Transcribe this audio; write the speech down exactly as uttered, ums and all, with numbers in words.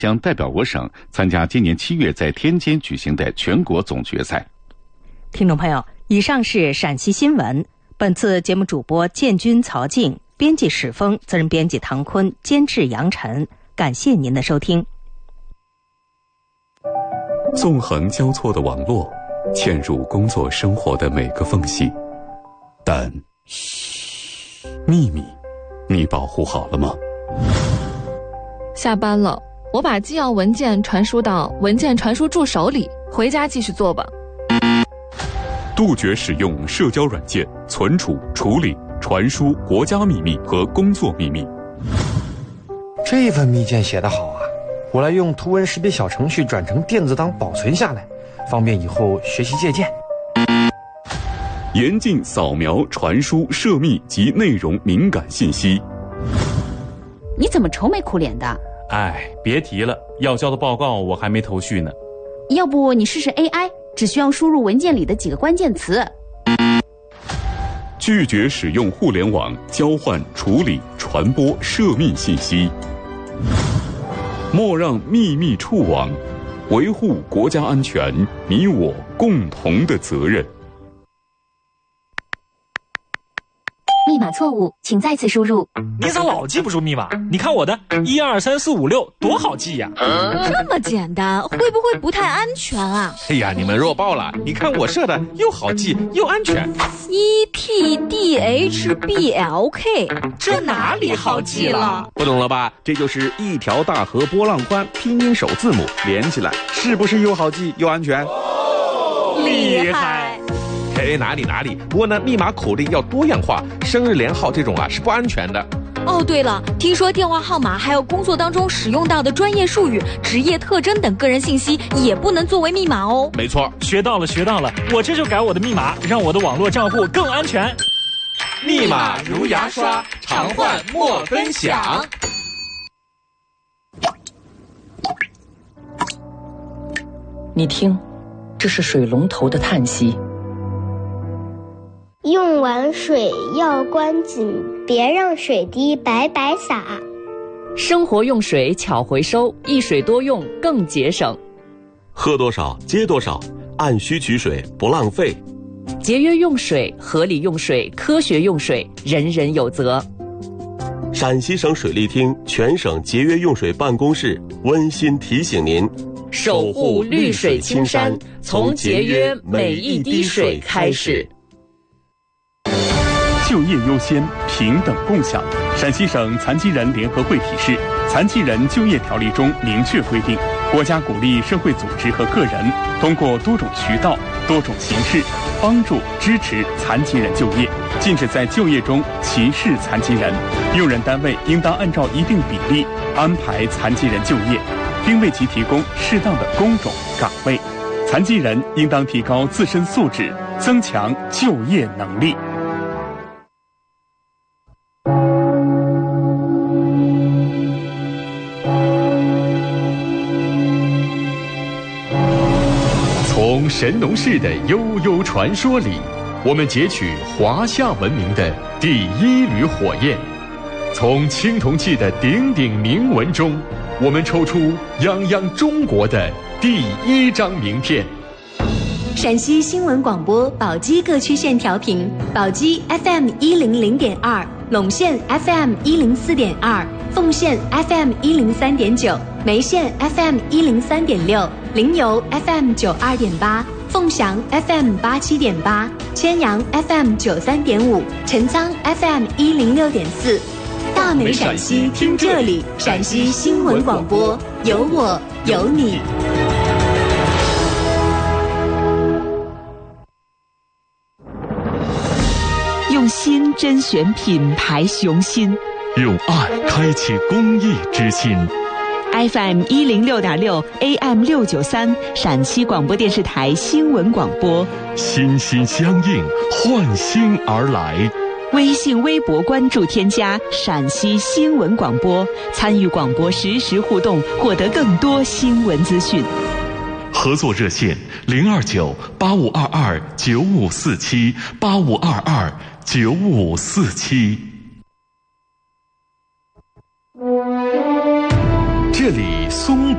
将代表我省参加今年七月在天津举行的全国总决赛。 听众朋友，以上是陕西新闻。本次节目主播建军、曹静，编辑史峰，责任编辑唐坤，监制杨晨。感谢您的收听。 纵横交错的网络，嵌入工作生活的每个缝隙。但，嘘，秘密，你保护好了吗？ 下班了，我把纪要文件传输到文件传输助手里，回家继续做吧。 杜绝使用社交软件存储、处理、传输国家秘密和工作秘密。 这份密件写得好啊，我来用图文识别小程序转成电子档保存下来，方便以后学习借鉴。 严禁扫描、传输涉密及内容敏感信息。 你怎么愁眉苦脸的？ 哎，别提了，要交的报告我还没头绪呢。 要不你试试 A I， 只需要输入文件里的几个关键词。 拒绝使用互联网交换、处理、传播涉密信息。莫让秘密触网，维护国家安全，你我共同的责任。 密码错误，请再次输入。 你咋老记不住密码？你看我的一二三四五六多好记呀！ 这么简单，会不会不太安全啊？ 哎呀，你们弱爆了！你看我设的又好记又安全。 E T D H B L K， 这哪里好记了？ 不懂了吧？这就是一条大河波浪宽，拼音首字母连起来，是不是又好记又安全？ 厉害！ 嘿，哪里哪里，不过呢，密码口令要多样化，生日连号这种啊是不安全的。 哦，对了，听说电话号码还有工作当中使用到的专业术语、职业特征等个人信息也不能作为密码哦。 没错， 学到了学到了，我这就改我的密码，让我的网络账户更安全。 密码如牙刷，常换莫分享。 你听，这是水龙头的叹息。 用完水要关紧，别让水滴白白洒。 生活用水巧回收，一水多用更节省。 喝多少接多少，按需取水不浪费。 节约用水，合理用水，科学用水，人人有责。 陕西省水利厅全省节约用水办公室温馨提醒您： 守护绿水青山，从节约每一滴水开始。 就业优先，平等共享。陕西省残疾人联合会提示，残疾人就业条例中明确规定，国家鼓励社会组织和个人通过多种渠道、多种形式帮助支持残疾人就业，禁止在就业中歧视残疾人。用人单位应当按照一定比例安排残疾人就业，并为其提供适当的工种岗位。残疾人应当提高自身素质，增强就业能力。 从神农氏的悠悠传说里，我们截取华夏文明的第一缕火焰；从青铜器的鼎鼎铭文中，我们抽出泱泱中国的第一张名片。 陕西新闻广播宝鸡各区线调频：宝鸡 F M 一零零点二，陇县 F M 一零四点二，凤县 F M 一零三点九，眉县 F M 一零三点六，临游 F M 九二点八，凤翔 F M 八七点八，千阳 F M 九三点五，陈仓 F M 一零六点四。大美陕西听这里，陕西新闻广播，有我有你。 用心甄选品牌雄心， 用爱开启公益之心。 F M 一零六点六 A M 六九三，陕西广播电视台新闻广播， 心心相印，换心而来。 微信、微博关注添加陕西新闻广播，参与广播实时互动，获得更多新闻资讯。 合作热线零二九八五二二九五四七八五二二九五四七。 这里松